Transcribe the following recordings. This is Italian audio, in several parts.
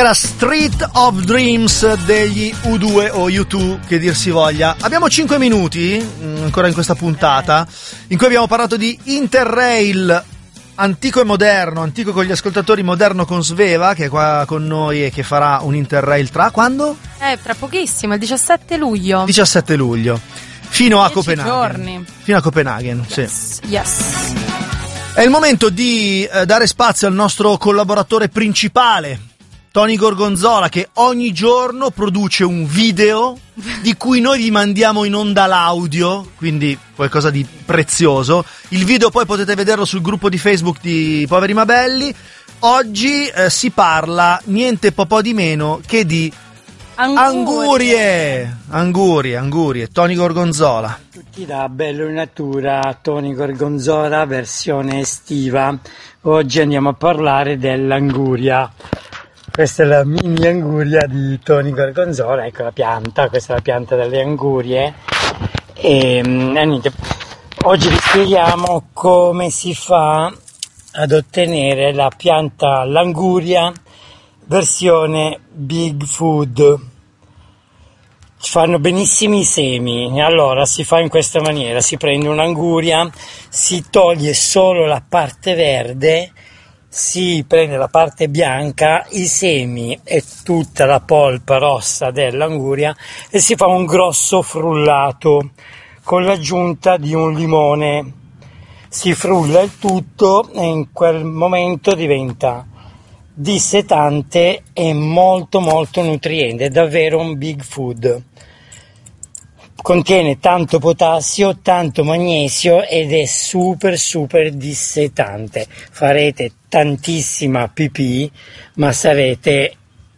Era Street of Dreams degli U2 o U2 che dir si voglia. Abbiamo 5 minuti ancora in questa puntata in cui abbiamo parlato di Interrail antico e moderno, antico con gli ascoltatori, moderno con Sveva che è qua con noi e che farà un Interrail tra quando? Tra pochissimo, il 17 luglio. 17 luglio. Fino a 10 Copenaghen. giorni. Fino a Copenaghen, Yes. sì. Yes. È il momento di dare spazio al nostro collaboratore principale, Tony Gorgonzola, che ogni giorno produce un video di cui noi vi mandiamo in onda l'audio, quindi qualcosa di prezioso. Il video poi potete vederlo sul gruppo di Facebook di Poveri Ma Belli. Oggi si parla niente po' di meno che di angurie. Tony Gorgonzola. Tutti da Bello in Natura, Tony Gorgonzola, versione estiva. Oggi andiamo a parlare dell'anguria. Questa è la mini anguria di Tony Gorgonzola, ecco la pianta, questa è la pianta delle angurie. E niente, oggi vi spieghiamo come si fa ad ottenere la pianta, l'anguria versione Big Food. Ci fanno benissimo i semi. Allora si fa in questa maniera: si prende un'anguria, si toglie solo la parte verde, si prende la parte bianca, i semi e tutta la polpa rossa dell'anguria e si fa un grosso frullato con l'aggiunta di un limone. Si frulla il tutto e in quel momento diventa dissetante e molto molto nutriente, è davvero un big food. Contiene tanto potassio, tanto magnesio ed è super dissetante. Farete tantissima pipì, ma sarete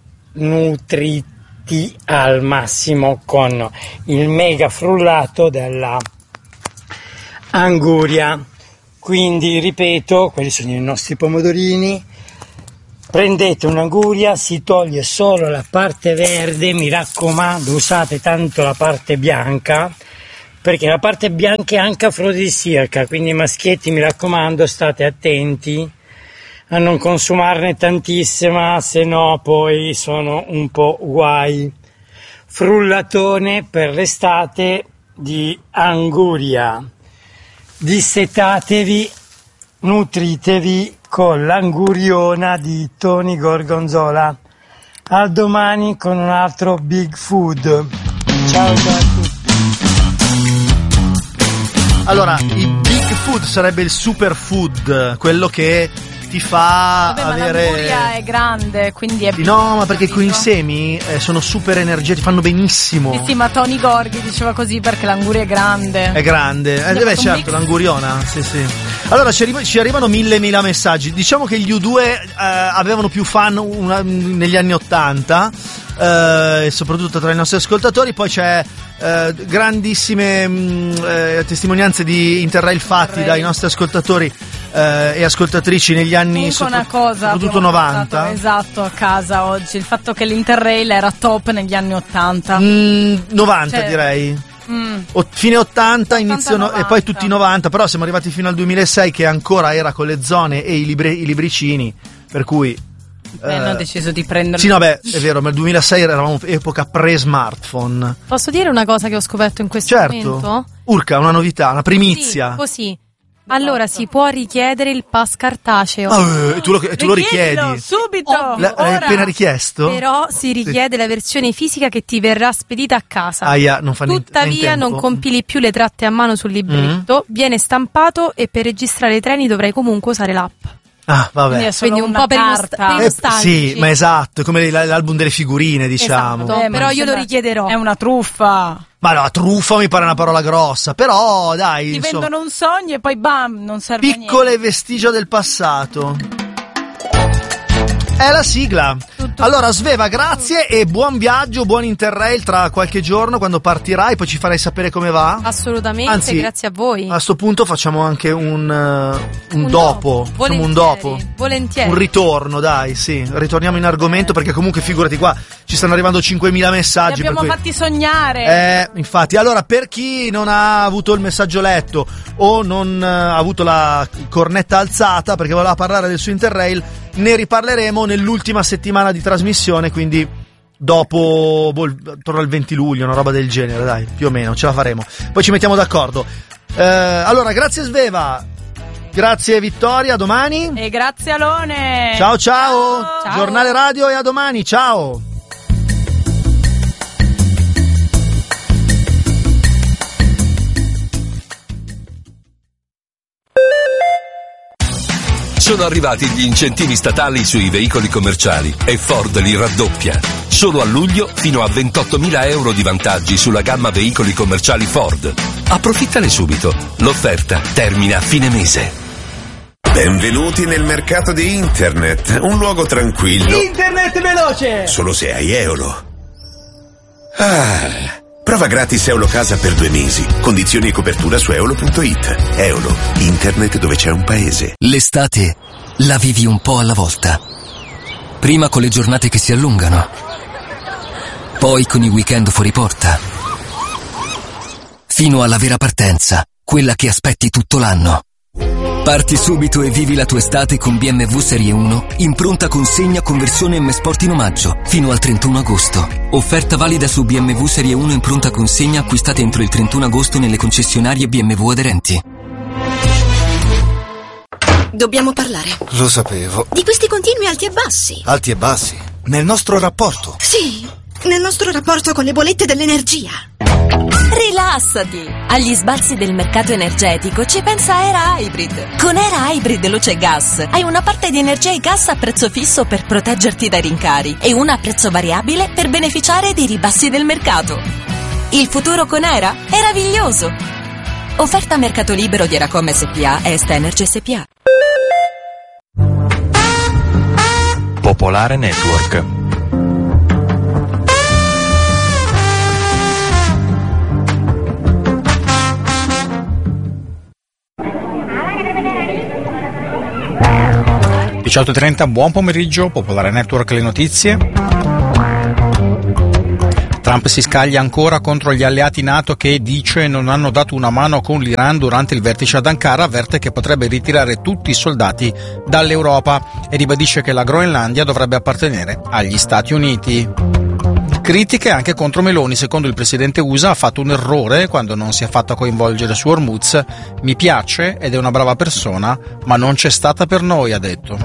nutriti al massimo con il mega frullato della anguria. Quindi ripeto, quelli sono i nostri pomodorini. Prendete un'anguria, si toglie solo la parte verde, mi raccomando usate tanto la parte bianca, perché la parte bianca è anche afrodisiaca, quindi maschietti mi raccomando state attenti a non consumarne tantissima, se no poi sono un po' guai. Frullatone per l'estate di anguria, dissetatevi, nutritevi con l'anguriona di Tony Gorgonzola. A domani con un altro Big Food. Ciao a tutti. Allora, il Big Food sarebbe il super food, quello che ti fa avere... l'anguria è grande, quindi è... No, ma perché con i semi sono super energia, ti fanno benissimo. Sì, ma Tony Gorghi diceva così perché l'anguria è grande. È grande, beh certo, l'anguriona, sì. Allora ci arrivano mille messaggi. Diciamo che gli U2 avevano più fan negli anni '80, e soprattutto tra i nostri ascoltatori. Poi c'è grandissime testimonianze di Interrail fatti dai nostri ascoltatori e ascoltatrici negli anni soprattutto 90. Esatto, a casa oggi il fatto che l'Interrail era top negli anni 80. 90 direi. Fine 80, inizio 90. E poi tutti 90, però siamo arrivati fino al 2006 che ancora era con le zone e i libricini, per cui hanno deciso di prenderlo. Sì, no, beh, è vero, ma nel 2006 eravamo epoca pre-smartphone. Posso dire una cosa che ho scoperto in questo momento? Urca, una novità, una primizia. Sì, così. Allora si può richiedere il pass cartaceo. Tu lo richiedi subito. L'hai appena richiesto? Però si richiede la versione fisica che ti verrà spedita a casa. Non fa niente. Tuttavia non compili più le tratte a mano sul libretto, viene stampato e per registrare i treni dovrai comunque usare l'app. Vabbè. Quindi un po' per i nostalgici. Sì, ma esatto, è come l'album delle figurine, diciamo. Esatto, però io lo richiederò. È una truffa. Ma no, truffa mi pare una parola grossa, però dai, ti vendono un sogno e poi bam, non serve a niente. Piccole vestigia del passato. È la sigla. Allora Sveva, grazie e buon viaggio, buon Interrail tra qualche giorno quando partirai, poi ci farai sapere come va. Assolutamente. Anzi, grazie a voi. A sto punto facciamo anche un dopo. Facciamo un dopo. Volentieri. Un ritorno, dai, sì. Ritorniamo in argomento perché comunque figurati qua ci stanno arrivando 5.000 messaggi. Li abbiamo fatti sognare. Infatti. Allora, per chi non ha avuto il messaggio letto o non ha avuto la cornetta alzata perché voleva parlare del suo Interrail, ne riparleremo nell'ultima settimana di trasmissione, quindi dopo, torno al 20 luglio, una roba del genere, dai, più o meno, ce la faremo. Poi ci mettiamo d'accordo. Allora, grazie Sveva, grazie Vittoria, a domani. E grazie Alone. Ciao. Ciao. Giornale radio e a domani, ciao. Sono arrivati gli incentivi statali sui veicoli commerciali e Ford li raddoppia. Solo a luglio fino a 28.000 euro di vantaggi sulla gamma veicoli commerciali Ford. Approfittane subito. L'offerta termina a fine mese. Benvenuti nel mercato di internet, un luogo tranquillo. Internet veloce! Solo se hai Eolo. Prova gratis Eolo Casa per 2 mesi. Condizioni e copertura su eolo.it. Eolo, internet dove c'è un paese. L'estate la vivi un po' alla volta. Prima con le giornate che si allungano, poi con i weekend fuori porta, fino alla vera partenza, quella che aspetti tutto l'anno. Parti subito e vivi la tua estate con BMW Serie 1 in pronta consegna con versione M Sport in omaggio fino al 31 agosto. Offerta valida su BMW Serie 1 in pronta consegna acquistate entro il 31 agosto nelle concessionarie BMW aderenti. Dobbiamo parlare. Lo sapevo. Di questi continui alti e bassi. Alti e bassi? Nel nostro rapporto? Sì, nel nostro rapporto con le bollette dell'energia. Rilassati! Agli sbalzi del mercato energetico ci pensa Era Hybrid. Con Era Hybrid Luce Gas hai una parte di energia e gas a prezzo fisso per proteggerti dai rincari e una a prezzo variabile per beneficiare dei ribassi del mercato. Il futuro con Era è meraviglioso! Offerta a mercato libero di Eracom SPA e Est Energy SPA. Popolare Network. Buon pomeriggio, Popolare Network, le notizie. Trump si scaglia ancora contro gli alleati NATO che dice non hanno dato una mano con l'Iran durante il vertice ad Ankara, avverte che potrebbe ritirare tutti i soldati dall'Europa e ribadisce che la Groenlandia dovrebbe appartenere agli Stati Uniti. Critiche anche contro Meloni, secondo il presidente USA ha fatto un errore quando non si è fatta coinvolgere su Hormuz, mi piace ed è una brava persona, ma non c'è stata per noi, ha detto.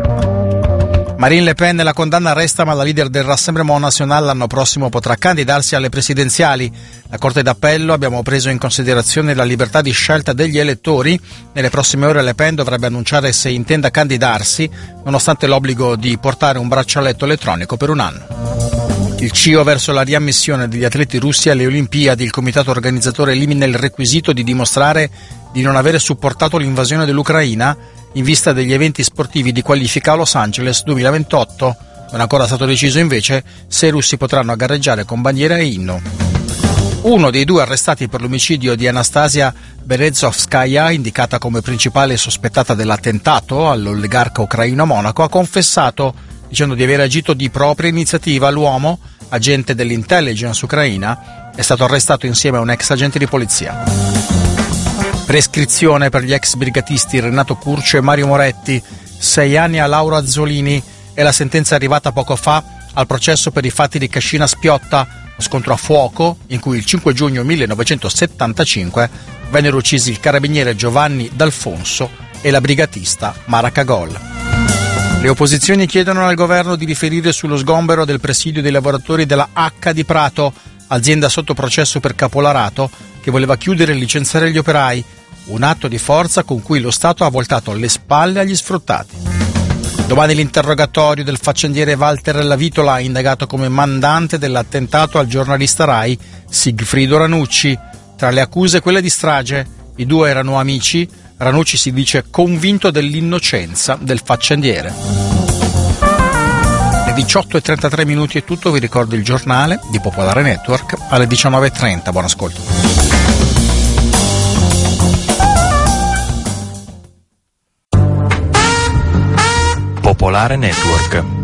Marine Le Pen, la condanna resta, ma la leader del Rassemblement National l'anno prossimo potrà candidarsi alle presidenziali. La Corte d'Appello abbiamo preso in considerazione la libertà di scelta degli elettori. Nelle prossime ore Le Pen dovrebbe annunciare se intenda candidarsi, nonostante l'obbligo di portare un braccialetto elettronico per un anno. Il CIO verso la riammissione degli atleti russi alle Olimpiadi. Il comitato organizzatore elimina il requisito di dimostrare di non avere supportato l'invasione dell'Ucraina in vista degli eventi sportivi di qualifica a Los Angeles 2028. Non è ancora stato deciso invece se i russi potranno gareggiare con bandiera e inno. Uno dei 2 arrestati per l'omicidio di Anastasia Berezovskaya, indicata come principale sospettata dell'attentato all'oligarca ucraino a Monaco, ha confessato dicendo di aver agito di propria iniziativa. L'uomo, agente dell'intelligence ucraina, è stato arrestato insieme a un ex agente di polizia. Prescrizione per gli ex brigatisti Renato Curcio e Mario Moretti, 6 anni a Lauro Azzolini e la sentenza arrivata poco fa al processo per i fatti di Cascina Spiotta, scontro a fuoco in cui il 5 giugno 1975 vennero uccisi il carabiniere Giovanni D'Alfonso e la brigatista Mara Cagol. Le opposizioni chiedono al governo di riferire sullo sgombero del presidio dei lavoratori della H di Prato, azienda sotto processo per caporalato che voleva chiudere e licenziare gli operai, un atto di forza con cui lo Stato ha voltato le spalle agli sfruttati. Domani l'interrogatorio del faccendiere Walter Lavitola, indagato come mandante dell'attentato al giornalista Rai Sigfrido Ranucci. Tra le accuse quelle di strage, i 2 erano amici, Ranucci si dice convinto dell'innocenza del faccendiere. Le 18:33 minuti è tutto, vi ricordo il giornale di Popolare Network alle 19:30, buon ascolto. Popolare Network.